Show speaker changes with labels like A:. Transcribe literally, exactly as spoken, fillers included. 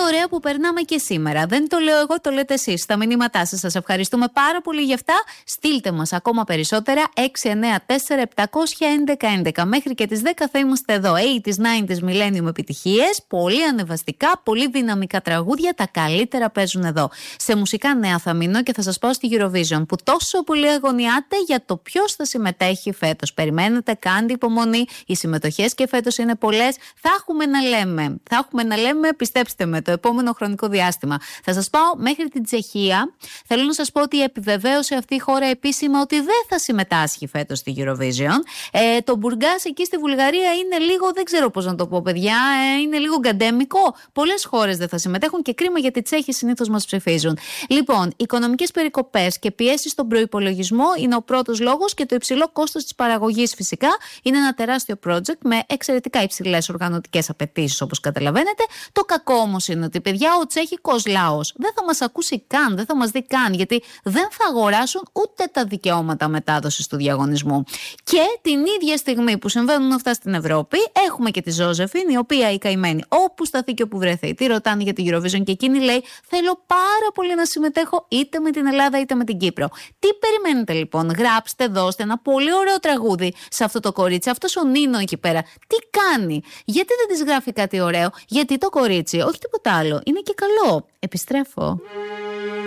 A: ωραία που περνάμε και σήμερα. Δεν το λέω εγώ, το λέτε εσείς στα μηνύματά σας. Σας ευχαριστούμε πάρα πολύ γι' αυτά. Στείλτε μας ακόμα περισσότερα. έξι εννιά τέσσερα επτά ένα ένα έντεκα. Μέχρι και τις δέκα θα είμαστε εδώ. ογδόντα, ενενήντα, Millennium επιτυχίες. Πολύ ανεβαστικά, πολύ δυναμικά τραγούδια. Τα καλύτερα παίζουν εδώ. Σε μουσικά νέα θα μείνω και θα σας πάω στη Eurovision, που τόσο πολύ αγωνιάτε για το ποιος θα συμμετέχει φέτος. Περιμένετε, κάντε υπομονή. Οι συμμετοχές και φέτος είναι πολλές. Θα έχουμε να λέμε. Θα έχουμε να λέμε, πιστέψτε με, το επόμενο χρονικό διάστημα. Θα σας πάω μέχρι την Τσεχία. Θέλω να σας πω ότι επιβεβαίωσε αυτή η χώρα επίσημα ότι δεν θα συμμετάσχει φέτος στη Eurovision. Ε, το Μπουργκάς εκεί στη Βουλγαρία είναι λίγο, δεν ξέρω πώς να το πω, παιδιά, ε, είναι λίγο γκαντέμικο. Πολλές χώρες δεν θα συμμετέχουν και κρίμα γιατί οι Τσέχοι συνήθως μας ψηφίζουν. Λοιπόν, οικονομικές περικοπές και πιέσεις στον προϋπολογισμό είναι ο πρώτος λόγος και το υψηλό κόστος της παραγωγής φυσικά. Είναι ένα τεράστιο project με εξαιρετικά υψηλές οργανωτικές απαιτήσεις, όπως καταλαβαίνετε. Το κακό όμως είναι ότι, παιδιά, ο τσέχικος λαός δεν θα μας ακούσει καν, δεν θα μας δει καν, γιατί δεν θα αγοράσουν ούτε τα δικαιώματα μετάδοσης του διαγωνισμού. Και την ίδια στιγμή που συμβαίνουν αυτά στην Ευρώπη, έχουμε και τη Ζώζεφιν, η οποία η καημένη, όπου σταθεί και όπου βρεθεί, τη ρωτάνε για τη Eurovision και εκείνη λέει: θέλω πάρα πολύ να συμμετέχω είτε με την Ελλάδα είτε με την Κύπρο. Τι περιμένετε λοιπόν? Γράψτε, δώστε ένα πολύ ωραίο τραγούδι σε αυτό το κορίτσι, αυτός ο Νίνο εκεί πέρα. Τι κάνει? Γιατί δεν της γράφει κάτι ωραίο? Γιατί το κορίτσι, όχι τίποτα άλλο, είναι και καλό. Επιστρέφω.